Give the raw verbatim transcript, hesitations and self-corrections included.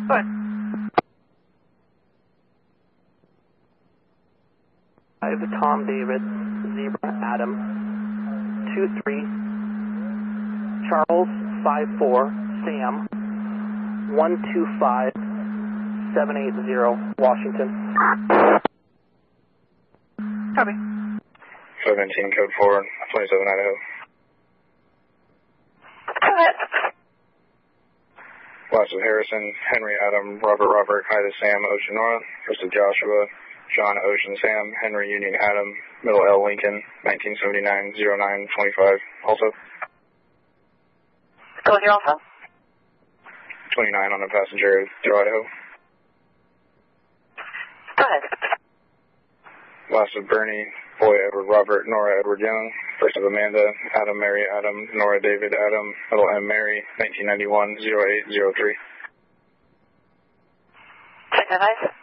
Go ahead. Five, Tom, David, Zebra, Adam, two, three, Charles, five, four, Sam, one, two, five, seven, eight, zero, Washington. Copy. seventeen, code four, twenty-seven, Idaho. Go ahead. Last of Harrison, Henry, Adam, Robert, Robert, hi to Sam, Ocean Nora. First of Joshua, John, Ocean, Sam, Henry, Union, Adam, Middle L, Lincoln, nineteen seventy-nine, oh nine, twenty-five, also. Go here also. twenty-nine on the passenger to Idaho. Go ahead. Last of Bernie, Boy, Edward, Robert, Nora, Edward, Young. First of Amanda, Adam, Mary, Adam, Nora, David, Adam, Middle M, Mary, nineteen ninety-one, oh eight, oh three. Check that nice.